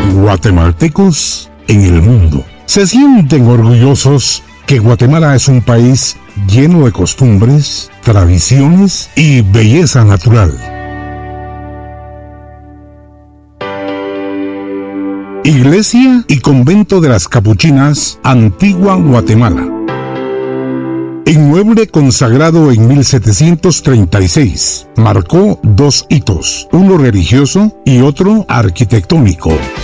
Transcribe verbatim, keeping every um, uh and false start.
Guatemaltecos en el mundo se sienten orgullosos que Guatemala es un país lleno de costumbres, tradiciones y belleza natural. Iglesia y Convento de las Capuchinas, Antigua Guatemala. Inmueble consagrado en mil setecientos treinta y seis, marcó dos hitos, uno religioso y otro arquitectónico.